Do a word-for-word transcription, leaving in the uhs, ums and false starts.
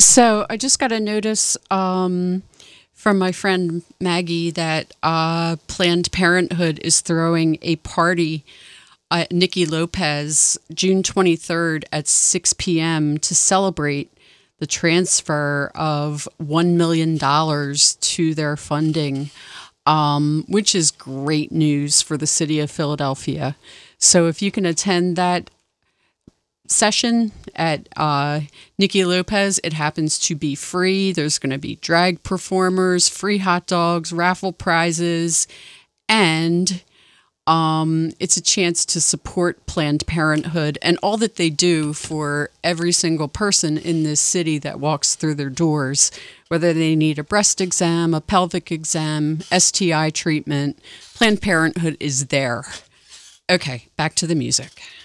So I just got a notice um, from my friend Maggie that uh, Planned Parenthood is throwing a party at Nikki Lopez June twenty-third at six p.m. to celebrate the transfer of one million dollars to their funding, um, which is great news for the city of Philadelphia. So if you can attend that session at uh, Nikki Lopez, it happens to be free. There's going to be drag performers, free hot dogs, raffle prizes, and um, it's a chance to support Planned Parenthood and all that they do for every single person in this city that walks through their doors, whether they need a breast exam, a pelvic exam, S T I treatment. Planned Parenthood is there. Okay, back to the music.